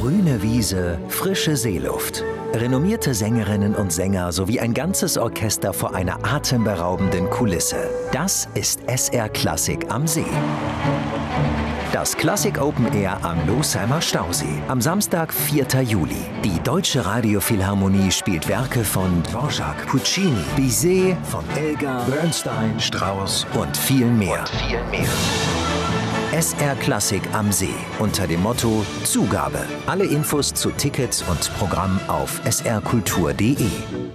Grüne Wiese, frische Seeluft. Renommierte Sängerinnen und Sänger sowie ein ganzes Orchester vor einer atemberaubenden Kulisse. Das ist SR Klassik am See. Das Klassik Open Air am Losheimer Stausee. Am Samstag, 4. Juli. Die Deutsche Radiophilharmonie spielt Werke von Dvorak, Puccini, Bizet, von Elgar, Bernstein, Strauss und viel mehr. SR Klassik am See unter dem Motto Zugabe. Alle Infos zu Tickets und Programm auf srkultur.de.